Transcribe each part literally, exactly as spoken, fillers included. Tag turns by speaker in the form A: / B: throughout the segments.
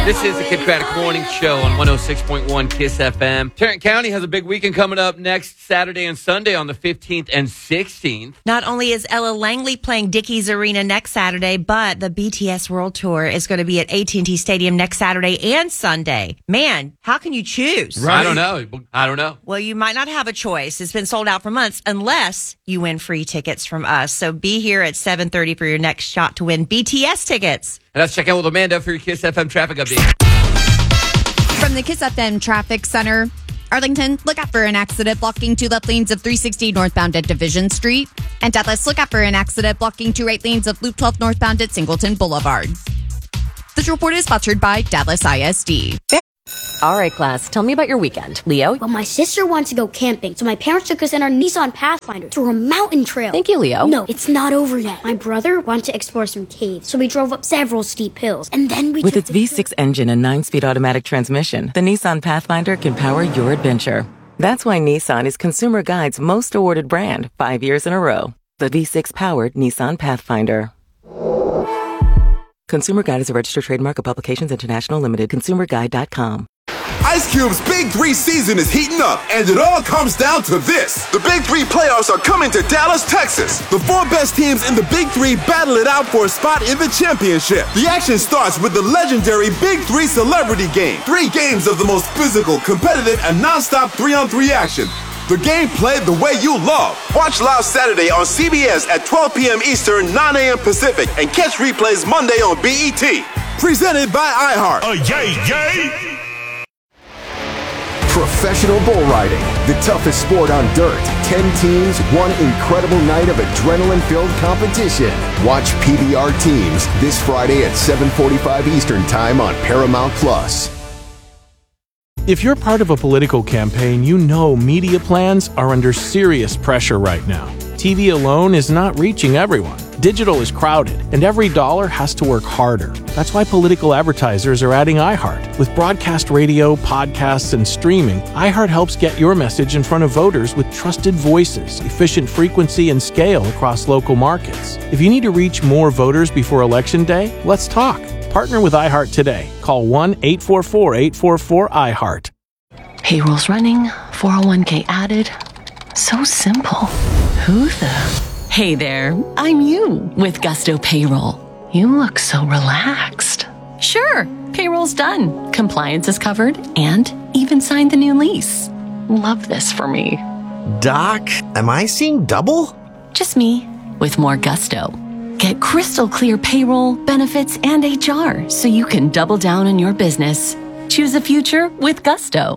A: This is the Kid Craddock Morning Show on one oh six point one KISS F M. Tarrant County has a big weekend coming up next Saturday and Sunday on the fifteenth and sixteenth.
B: Not only is Ella Langley playing Dickies Arena next Saturday, but the B T S World Tour is going to be at A T and T Stadium next Saturday and Sunday. Man, how can you choose?
A: Right. I don't know. I don't know.
B: Well, you might not have a choice. It's been sold out for months unless you win free tickets from us. So be here at seven thirty for your next shot to win B T S tickets.
A: And let's check out with Amanda for your KISS F M traffic update.
C: From the KISS F M Traffic Center, Arlington, look out for an accident blocking two left lanes of three sixty northbound at Division Street. And Dallas, look out for an accident blocking two right lanes of Loop twelve northbound at Singleton Boulevard. This report is sponsored by Dallas I S D.
D: All right, class, tell me about your weekend. Leo?
E: Well, my sister wants to go camping, so my parents took us in our Nissan Pathfinder through a mountain trail.
D: Thank you, Leo.
E: No, it's not over yet. My brother wanted to explore some caves, so we drove up several steep hills, and then we
F: With
E: took
F: its V six engine and nine-speed automatic transmission, the Nissan Pathfinder can power your adventure. That's why Nissan is Consumer Guide's most awarded brand five years in a row. The V six-powered Nissan Pathfinder. Consumer Guide is a registered trademark of Publications International Limited. consumer guide dot com.
G: Ice Cube's Big Three season is heating up, and it all comes down to this. The Big Three playoffs are coming to Dallas, Texas. The four best teams in the Big Three battle it out for a spot in the championship. The action starts with the legendary Big Three Celebrity Game. Three games of the most physical, competitive, and nonstop three-on-three action. The game played the way you love. Watch live Saturday on C B S at twelve p.m. Eastern, nine a.m. Pacific, and catch replays Monday on B E T. Presented by iHeart.
H: Oh, yay, yay!
I: Professional bull riding, the toughest sport on dirt. Ten teams, one incredible night of adrenaline-filled competition. Watch P B R Teams this Friday at seven forty-five Eastern Time on Paramount Plus.
J: If you're part of a political campaign, you know media plans are under serious pressure right now. T V alone is not reaching everyone. Digital is crowded, and every dollar has to work harder. That's why political advertisers are adding iHeart. With broadcast radio, podcasts, and streaming, iHeart helps get your message in front of voters with trusted voices, efficient frequency, and scale across local markets. If you need to reach more voters before Election Day, let's talk. Partner with iHeart today. Call one eight four four, eight four four, iHeart.
K: Payroll's running, four oh one k added. So simple. Who the... Hey there, I'm you with Gusto Payroll. You look so relaxed. Sure, payroll's done. Compliance is covered and even signed the new lease. Love this for me.
L: Doc, am I seeing double?
K: Just me with more gusto. Get crystal clear payroll, benefits, and H R so you can double down on your business. Choose a future with Gusto.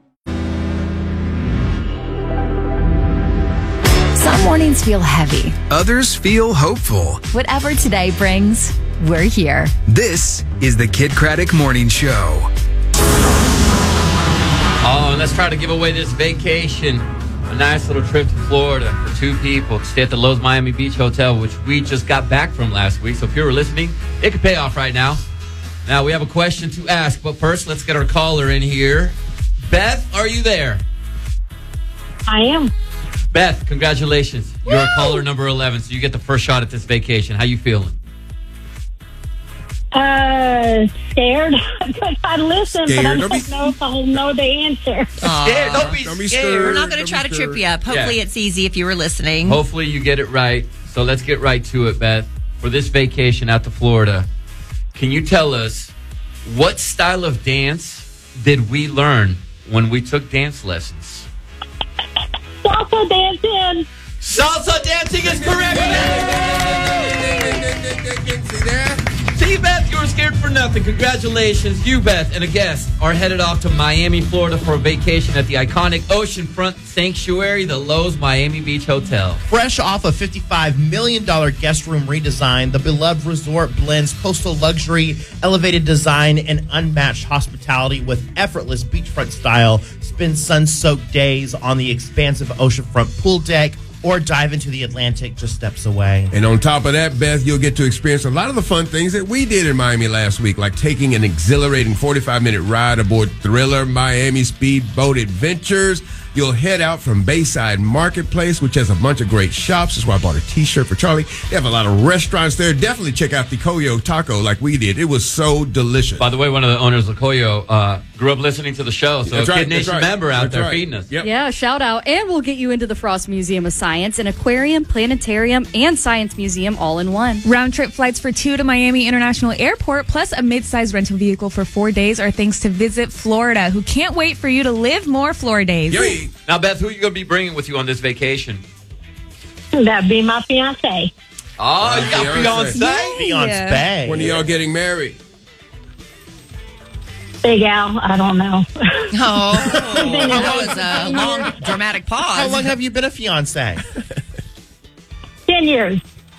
C: Some mornings feel heavy.
M: Others feel hopeful.
C: Whatever today brings, we're here.
M: This is the Kid Craddock Morning Show.
A: Oh, and let's try to give away this vacation. A nice little trip to Florida for two people to stay at the Lowe's Miami Beach Hotel, which we just got back from last week. So if you were listening, it could pay off right now. Now, we have a question to ask, but first, let's get our caller in here. Beth, are you there?
N: I am.
A: Beth, congratulations. You're a caller number eleven, so you get the first shot at this vacation. How you feeling?
N: Uh, scared. I listen,
A: Scared.
N: but I
A: Don't
N: don't
A: be-
N: know if I'll know the answer.
A: Scared. Don't be
B: Don't be
A: scared.
B: scared. We're not going to try to trip you up. Hopefully
A: Yeah.
B: it's easy if you were listening.
A: Hopefully you get it right. So let's get right to it, Beth. For this vacation out to Florida, can you tell us what style of dance did we learn when we took dance lessons?
N: Salsa dancing.
A: Salsa dancing is correct. See, Beth, you were scared for nothing. Congratulations. You, Beth, and a guest are headed off to Miami, Florida for a vacation at the iconic oceanfront sanctuary, the Lowe's Miami Beach Hotel.
O: Fresh off a fifty-five million dollars guest room redesign, the beloved resort blends coastal luxury, elevated design, and unmatched hospitality with effortless beachfront style. Spend sun-soaked days on the expansive oceanfront pool deck or dive into the Atlantic just steps away.
P: And on top of that, Beth, you'll get to experience a lot of the fun things that we did in Miami last week, like taking an exhilarating forty-five minute ride aboard Thriller Miami Speedboat Adventures, You'll head out from Bayside Marketplace, which has a bunch of great shops. That's why I bought a T-shirt for Charlie. They have a lot of restaurants there. Definitely check out the Coyo Taco like we did. It was so delicious.
A: By the way, one of the owners of Coyo uh, grew up listening to the show, so
P: That's
A: a
P: right,
A: Kid Nation
P: that's right.
A: member out
P: That's
A: there
P: right.
A: feeding us.
P: Yep.
H: Yeah, shout out. And we'll get you into the Frost Museum of Science, an aquarium, planetarium, and science museum all in one.
Q: Round trip flights for two to Miami International Airport, plus a mid-sized rental vehicle for four days are thanks to Visit Florida, who can't wait for you to live more Florida days.
A: Yay. Now, Beth, who are you going to be bringing with you on this vacation?
N: That'd be my fiance.
A: Oh, you got fiance?
O: Fiance.
P: When are y'all getting married?
N: Big Al, I don't know.
B: Oh, that was a long, dramatic pause.
O: How long have you been a fiance?
N: Ten years.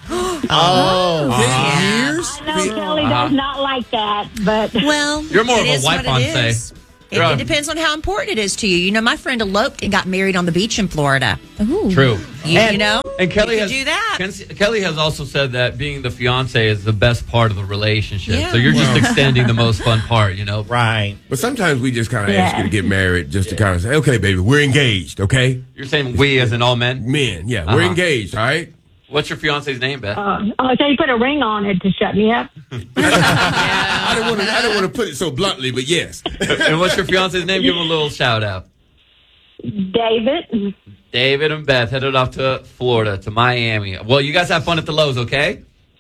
O: Oh,
N: Yeah.
P: years?
N: I know Kelly
A: Uh-huh.
N: does not like that, but
B: Well,
A: You're more
B: it
A: of a
B: is
A: wife
B: what it
A: fiance.
B: is. It,
A: You're
B: it
A: a-
B: depends on how important it is to you. You know, my friend eloped and got married on the beach in Florida.
Q: Ooh.
A: True.
B: You, you know,
A: And Kelly
B: you
A: has
B: can do that.
A: Ken- Kelly has also said that being the fiance is the best part of the relationship.
B: Yeah.
A: So you're just
P: Wow.
A: extending the most fun part, you know?
O: Right.
P: But sometimes we just kind of
N: Yeah.
P: ask you to get married just to kind of say, okay, baby, we're engaged, okay?
A: You're saying we as in all men?
P: Men, yeah,
A: Uh-huh.
P: we're engaged, all right?
A: What's your fiance's name, Beth?
N: uh, oh, so you put a ring on it to shut me up.
P: I didn't want to. I didn't want to put it so bluntly, but yes.
A: And what's your fiance's name? Give him a little shout out.
N: David.
A: David and Beth headed off to Florida, to Miami. Well, you guys have fun at the Lowe's, okay?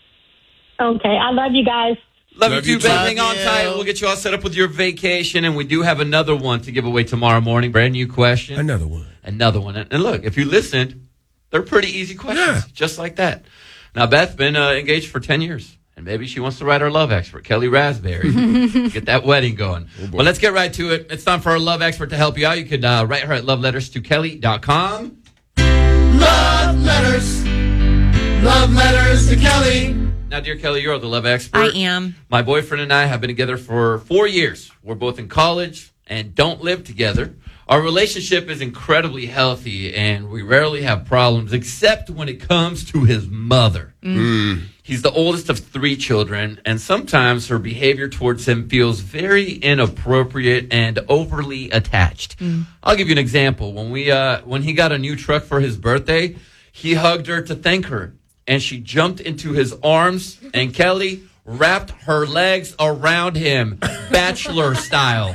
N: Okay, I love you guys.
A: Love,
P: Love
A: you
P: you
A: too,
P: too.
A: Beth. Hang on
O: Love
A: tight.
O: you.
A: We'll get you all set up with your vacation, and we do have another one to give away tomorrow morning. Brand new question.
P: Another one.
A: Another one. And and look, if you listened, they're pretty easy questions,
P: Yeah.
A: just like that. Now, Beth's been uh, engaged for ten years, and maybe she wants to write our love expert, Kelly Raspberry. Get that wedding going. Well, let's get right to it. It's time for our love expert to help you out. You can uh, write her at love letters to kelly dot com.
O: Love letters. Love letters to Kelly.
A: Now, dear Kelly, you're the love expert.
B: I am.
A: My boyfriend and I have been together for four years. We're both in college and don't live together. Our relationship is incredibly healthy, and we rarely have problems, except when it comes to his mother. He's the oldest of three children, and sometimes her behavior towards him feels very inappropriate and overly attached. I'll give you an example. When we, uh, when he got a new truck for his birthday, he hugged her to thank her, and she jumped into his arms, and Kelly wrapped her legs around him, bachelor style.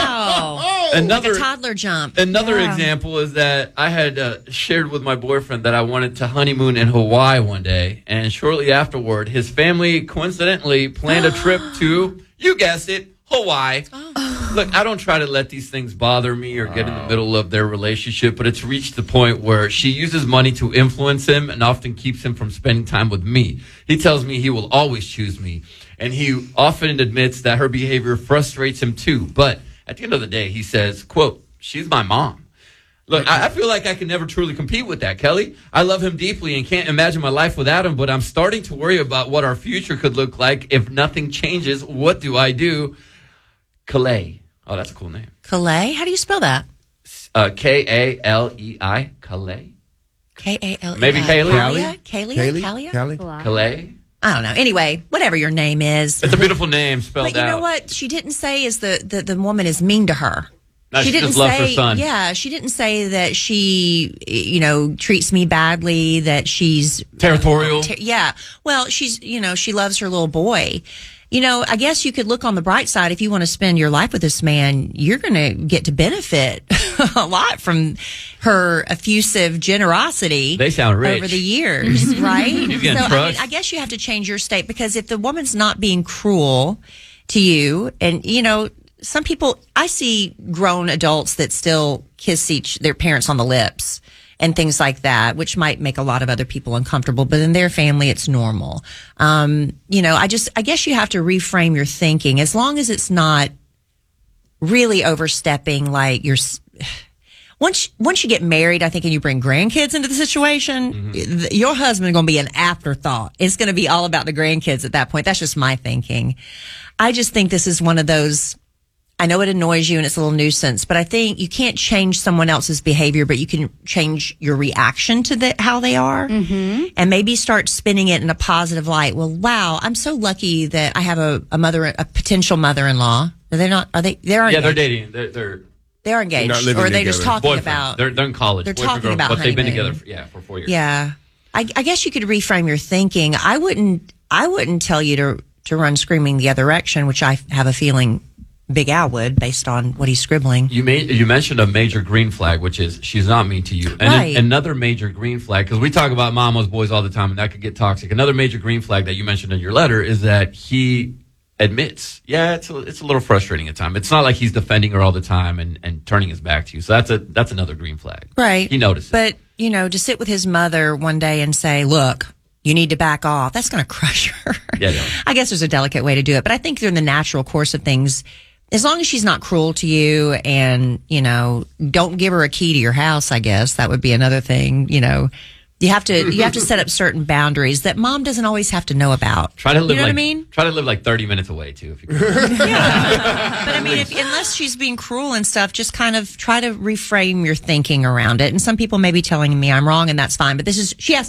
B: Wow.
A: Another
B: Like a toddler jump.
A: Another
B: Yeah.
A: example is that I had uh, shared with my boyfriend that I wanted to honeymoon in Hawaii one day, and shortly afterward, his family coincidentally planned a trip to, you guessed it, Hawaii. Look, I don't try to let these things bother me or get in the middle of their relationship, but it's reached the point where she uses money to influence him and often keeps him from spending time with me. He tells me he will always choose me, and he often admits that her behavior frustrates him too. But at the end of the day, he says, quote, she's my mom. Look, I, I feel like I can never truly compete with that, Kelly. I love him deeply and can't imagine my life without him, but I'm starting to worry about what our future could look like if nothing changes. What do I do? Calais. Oh, that's a cool name.
B: Calais? How do you spell that?
A: Uh, K A L E I. Calais.
B: K A L E I.
A: Maybe Kaylee?
B: Kalia? Kalia?
P: Kaylee?
B: Kalia?
P: Callie?
A: Calais.
B: I don't know. Anyway, whatever your name is.
A: It's a beautiful name spelled
B: But you
A: out.
B: know what? She didn't say is the, the, the woman is mean to her.
A: No, she
B: didn't
A: just loves
B: say,
A: her son.
B: Yeah, she didn't say that she, you know, treats me badly, that she's
A: Territorial.
B: Ter- yeah. Well, she's, you know, she loves her little boy. You know, I guess you could look on the bright side. If you want to spend your life with this man, you're going to get to benefit a lot from her effusive generosity.
A: They sound rich.
B: Over the years, right?
A: He's getting
B: so I,
A: trust.
B: mean, I guess you have to change your state, because if the woman's not being cruel to you, and, you know, some people, I see grown adults that still kiss each their parents on the lips and things like that, which might make a lot of other people uncomfortable, but in their family, it's normal. Um, you know, I just, I guess you have to reframe your thinking, as long as it's not really overstepping, like you're, s- once, once you get married, I think, and you bring grandkids into the situation, th- your husband's going to be an afterthought. It's going to be all about the grandkids at that point. That's just my thinking. I just think this is one of those, I know it annoys you and it's a little nuisance, but I think you can't change someone else's behavior, but you can change your reaction to the, how they are, mm-hmm. and maybe start spinning it in a positive light. Well, wow, I'm so lucky that I have a, a mother, a potential mother-in-law. Are they not? Are they? They are.
A: Yeah, they're dating. They're, they're
B: They are engaged,
P: They're not living
B: or are they just
P: together.
B: talking
A: Boyfriend.
B: about?
A: They're, they're in college.
B: They're
A: Boyfriend,
B: talking
A: girl,
B: about
A: but they've been
B: honeymoon.
A: together for, yeah, for four years.
B: Yeah, I, I guess you could reframe your thinking. I wouldn't. I wouldn't tell you to to run screaming the other direction, which I have a feeling Big Al would, based on what he's scribbling.
A: You made you mentioned a major green flag, which is she's not mean to you. And
B: Right.
A: an- another major green flag, because we talk about mama's boys all the time, and that could get toxic. Another major green flag that you mentioned in your letter is that he admits, yeah, it's a, it's a little frustrating at times. It's not like he's defending her all the time and, and turning his back to you. So that's a that's another green flag.
B: Right.
A: He noticed.
B: But, you know, to sit with his mother one day and say, look, you need to back off, that's going to crush her.
A: Yeah, yeah.
B: I guess there's a delicate way to do it. But I think in the natural course of things, as long as she's not cruel to you and, you know, don't give her a key to your house, I guess that would be another thing, you know. You have to you have to set up certain boundaries that mom doesn't always have to know about.
A: Try to live
B: you know
A: like
B: what I mean?
A: try to live like thirty minutes away too, if you can.
B: Yeah. But I mean, if, unless she's being cruel and stuff, just kind of try to reframe your thinking around it. And some people may be telling me I'm wrong, and that's fine. But this is she has